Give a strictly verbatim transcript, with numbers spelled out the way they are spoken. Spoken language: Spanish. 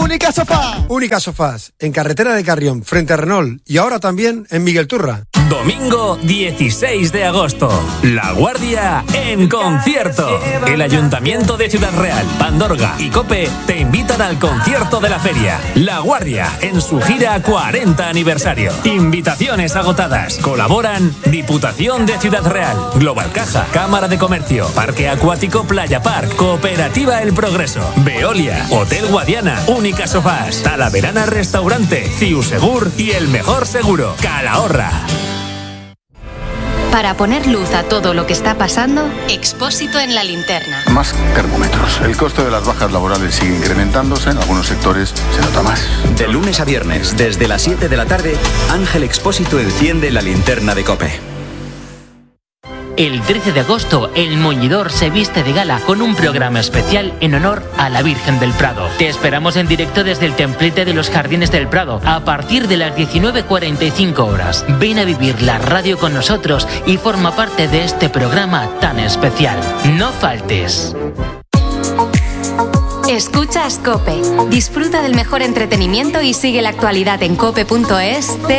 Única Sofá. Única Sofás, en carretera de Carrión, frente a Renault, y ahora también en Miguel Turra. Domingo dieciséis de agosto, La Guardia en concierto. El Ayuntamiento de Ciudad Real, Pandorga y COPE te invitan al concierto de la feria. La Guardia en su gira cuarenta aniversario. Invitaciones agotadas. Colaboran Diputación de Ciudad Real, Global Caja, Cámara de Comercio, Parque Acuático Playa Park, Cooperativa El Progreso, Veolia, Hotel Guadiana, Única Sofás, Talaverana Restaurante, Ciusegur y El Mejor Seguro, Calahorra. Para poner luz a todo lo que está pasando, Expósito en la linterna. Más termómetros. El coste de las bajas laborales sigue incrementándose. En algunos sectores se nota más. De lunes a viernes, desde las siete de la tarde, Ángel Expósito enciende la linterna de COPE. El trece de agosto, El Muñidor se viste de gala con un programa especial en honor a la Virgen del Prado. Te esperamos en directo desde el templete de los Jardines del Prado a partir de las diecinueve cuarenta y cinco horas. Ven a vivir la radio con nosotros y forma parte de este programa tan especial. No faltes. Escuchas COPE. Disfruta del mejor entretenimiento y sigue la actualidad en cope punto es.